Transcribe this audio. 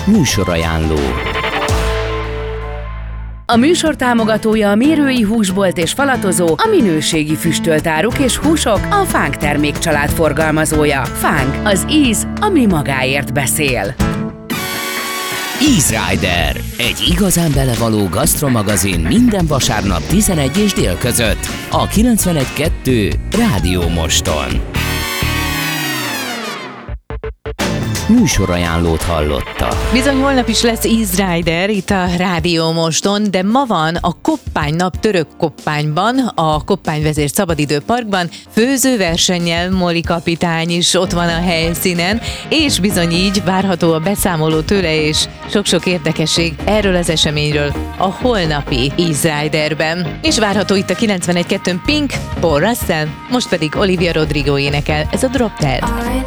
Műsorajánló. A műsor támogatója a Mérői Húsbolt és Falatozó, a minőségi füstölt áruk és húsok, a Fánk termékcsalád forgalmazója. Fánk, az íz, ami magáért beszél. Easy Rider, egy igazán belevaló gasztromagazin minden vasárnap 11 és dél között a 91.2 Rádió Moston. Műsorajánlót hallotta. Bizony holnap is lesz Easy Rider itt a Rádió Moston, de ma van a Koppánynap Török Koppányban, a Koppányvezér Szabadidőparkban. Főzőversennyel Moli kapitány is ott van a helyszínen, és bizony így várható a beszámoló tőle, és sok-sok érdekesség erről az eseményről a holnapi Easy Riderben. És várható itt a 91.2 Pink, Paul Russell, most pedig Olivia Rodrigo énekel, ez a Drop Dead.